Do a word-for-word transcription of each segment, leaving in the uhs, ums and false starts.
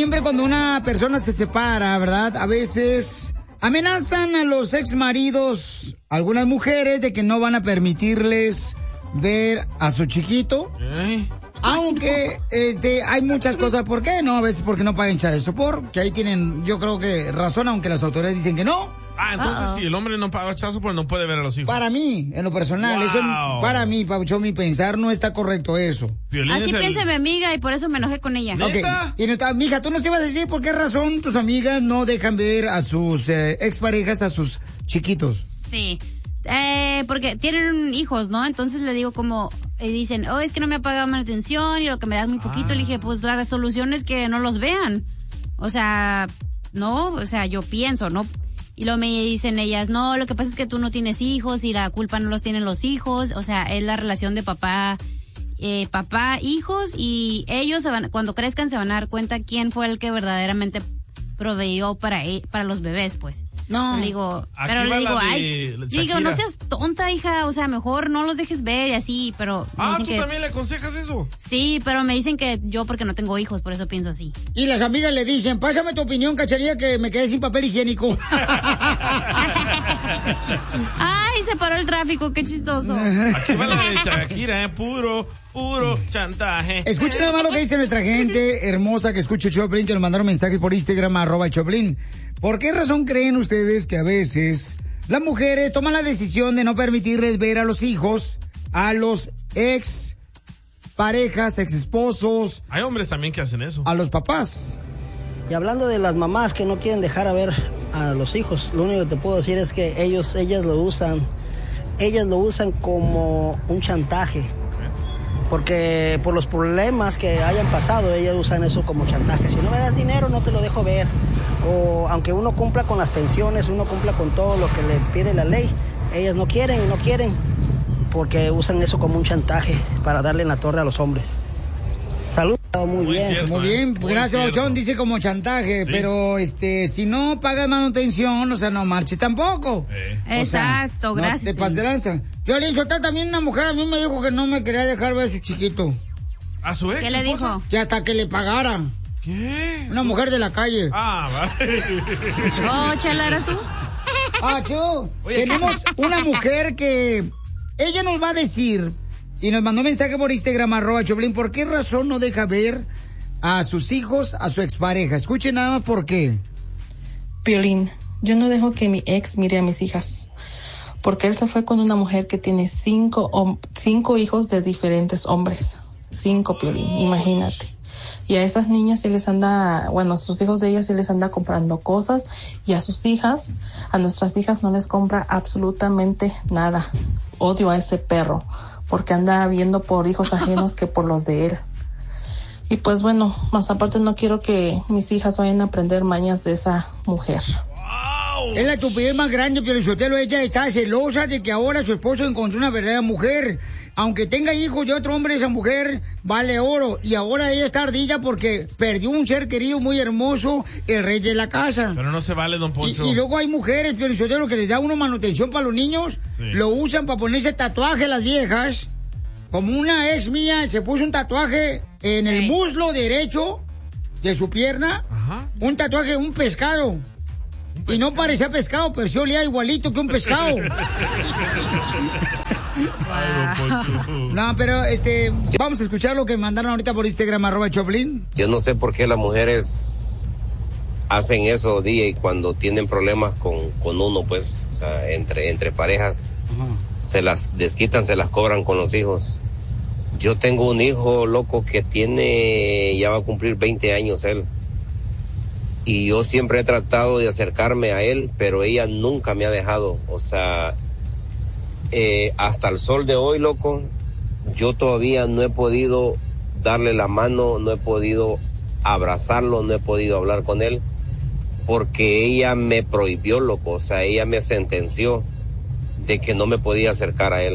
siempre cuando una persona se separa, ¿verdad? A veces amenazan a los ex maridos, algunas mujeres, de que no van a permitirles ver a su chiquito. ¿Eh? Aunque este, hay muchas cosas, ¿por qué? No, a veces porque no pagan child support, que ahí tienen, yo creo que razón, aunque las autoridades dicen que no. Ah, entonces Uh-oh. si el hombre no paga child support, no puede ver a los hijos. Para mí, en lo personal, wow. eso, para mí, Pauchón, mi pensar, no está correcto eso. Violín Así piensa el... mi amiga y por eso me enojé con ella. Okay. Y no está, mija, tú no te vas a decir por qué razón tus amigas no dejan ver a sus eh, exparejas, a sus chiquitos. Sí. Eh, porque tienen hijos, ¿no? Entonces le digo como, eh, dicen, oh, es que no me ha pagado manutención y lo que me das muy poquito. Ah. Le dije, pues la resolución es que no los vean. O sea, no, o sea, yo pienso, ¿no? Y luego me dicen ellas, no, lo que pasa es que tú no tienes hijos y la culpa no los tienen los hijos. O sea, es la relación de papá, eh, papá, hijos, y ellos se van, cuando crezcan se van a dar cuenta quién fue el que verdaderamente proveyó para, para los bebés, pues. No. Le digo, pero le digo, ay, digo, no seas tonta, hija, o sea, mejor no los dejes ver y así, pero... Ah, ¿tú que, también le aconsejas eso? Sí, pero me dicen que yo porque no tengo hijos, por eso pienso así. Y las amigas le dicen, pásame tu opinión, Cacharilla, que me quedé sin papel higiénico. Ay, se paró el tráfico, qué chistoso. Aquí va la de Shakira, eh, puro... Puro chantaje. Escuchen nada más lo que dice nuestra gente hermosa que escucha Choplin, que nos mandaron mensajes por Instagram, arroba Choplin. ¿Por qué razón creen ustedes que a veces las mujeres toman la decisión de no permitirles ver a los hijos, a los ex parejas, ex esposos? Hay hombres también que hacen eso. A los papás. Y hablando de las mamás que no quieren dejar a ver a los hijos, lo único que te puedo decir es que ellos, ellas lo usan, ellas lo usan como un chantaje. Porque por los problemas que hayan pasado, ellas usan eso como chantaje. Si no me das dinero, no te lo dejo ver. O aunque uno cumpla con las pensiones, uno cumpla con todo lo que le pide la ley, ellas no quieren y no quieren, porque usan eso como un chantaje para darle en la torre a los hombres. Salud. Muy, muy bien. Cierto, muy bien, muy gracias, Bauchón. Dice como chantaje, ¿sí? Pero este, si no pagas manutención, o sea, no marches tampoco. Eh. Exacto, sea, gracias. No te pases de lanza. Violín, Sotelo, también una mujer a mí me dijo que no me quería dejar ver a su chiquito. ¿A su ex? ¿Qué le dijo? Que hasta que le pagara. ¿Qué? Una mujer de la calle. Ah, vale. Oh, Chela, ¿eras tú? Ah, chu. Tenemos una mujer que ella nos va a decir, y nos mandó un mensaje por Instagram, arroba Choplin, ¿por qué razón no deja ver a sus hijos, a su expareja? Escuchen nada más por qué. Piolín, yo no dejo que mi ex mire a mis hijas, porque él se fue con una mujer que tiene cinco, o, cinco hijos de diferentes hombres. Cinco, Piolín, imagínate. Y a esas niñas sí les anda, bueno, a sus hijos de ellas sí les anda comprando cosas, y a sus hijas, a nuestras hijas no les compra absolutamente nada. Odio a ese perro, porque anda viendo por hijos ajenos que por los de él. Y pues bueno, más aparte no quiero que mis hijas vayan a aprender mañas de esa mujer. Es la estupidez más grande, Pio Lizotelo. Ella está celosa de que ahora su esposo encontró una verdadera mujer. Aunque tenga hijos de otro hombre, esa mujer vale oro. Y ahora ella está ardilla porque perdió un ser querido muy hermoso, el rey de la casa. Pero no se vale, don Poncho. Y, y luego hay mujeres, Pio Lizotelo, que les da uno manutención para los niños. Sí. Lo usan para ponerse tatuaje a las viejas. Como una ex mía se puso un tatuaje en el muslo derecho de su pierna. Ajá. Un tatuaje, un pescado. Y no parecía pescado, pero sí olía igualito que un pescado. No, pero este, vamos a escuchar lo que mandaron ahorita por Instagram, arroba Choplin. Yo no sé por qué las mujeres hacen eso, día, y cuando tienen problemas con, con uno, pues, o sea, entre, entre parejas, ajá, se las desquitan, se las cobran con los hijos. Yo tengo un hijo, loco, que tiene, ya va a cumplir veinte años él. Y yo siempre he tratado de acercarme a él, pero ella nunca me ha dejado. O sea, eh, hasta el sol de hoy, loco, yo todavía no he podido darle la mano, no he podido abrazarlo, no he podido hablar con él, porque ella me prohibió, loco. O sea, ella me sentenció de que no me podía acercar a él.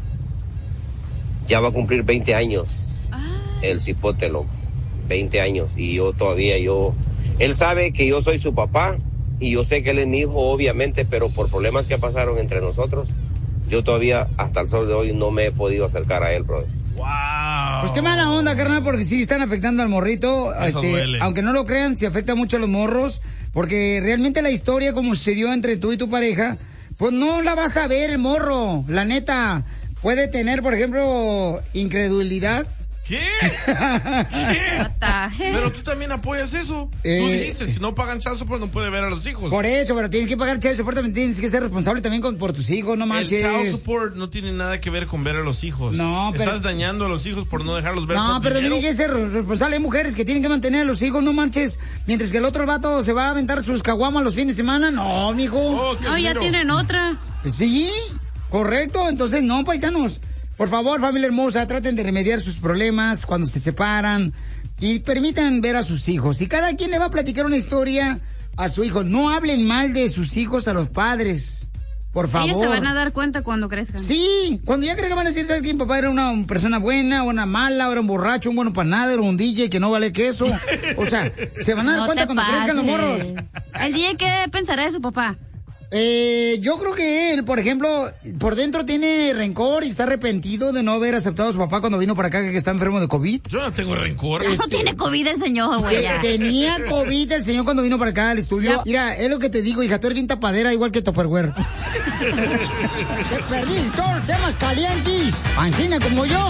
Ya va a cumplir veinte años, el cipote, loco. veinte años, y yo todavía, yo... Él sabe que yo soy su papá y yo sé que él es mi hijo, obviamente, pero por problemas que pasaron entre nosotros, yo todavía hasta el sol de hoy no me he podido acercar a él, brother. ¡Wow! Pues qué mala onda, carnal, porque sí están afectando al morrito. Eso este, duele. aunque no lo crean, sí afecta mucho a los morros, porque realmente la historia como sucedió entre tú y tu pareja, pues no la vas a ver, el morro, la neta. Puede tener, por ejemplo, incredulidad. ¿Qué? ¿Qué? Pero tú también apoyas eso. Eh, tú dijiste, si no pagan child support no puede ver a los hijos. Por eso, pero tienes que pagar child support, también tienes que ser responsable también con, por tus hijos, no manches. El child support no tiene nada que ver con ver a los hijos. No, pero... Estás dañando a los hijos por no dejarlos ver. No, pero también hay que ser responsable. Hay mujeres que tienen que mantener a los hijos, no manches. Mientras que el otro vato se va a aventar sus caguamas los fines de semana. No, mijo. Oh, no, ya tienen otra. Sí, correcto. Entonces, no, paisanos. Por favor, familia hermosa, traten de remediar sus problemas cuando se separan y permitan ver a sus hijos. Y cada quien le va a platicar una historia a su hijo. No hablen mal de sus hijos a los padres. Por favor. Ellos se van a dar cuenta cuando crezcan. Sí, cuando ya crezcan van a decir, ¿sabes quién? Papá era una persona buena, una mala, era un borracho, un bueno para nada, era un D J que no vale queso. O sea, se van a dar No cuenta te cuando pases. crezcan los morros. ¿El D J qué pensará de su papá? Eh, yo creo que él, por ejemplo, por dentro tiene rencor y está arrepentido de no haber aceptado a su papá cuando vino para acá, que está enfermo de COVID. Yo no tengo rencor. Este... No tiene COVID el señor, güey. Que tenía COVID el señor cuando vino para acá al estudio. Ya. Mira, es lo que te digo, hija, tú eres bien tapadera igual que Tupperware. Te perdiste todos los temas calientes, ancina como yo.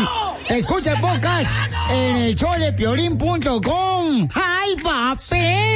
Escucha el podcast en el show de piolín punto com. ¡Ay, papel!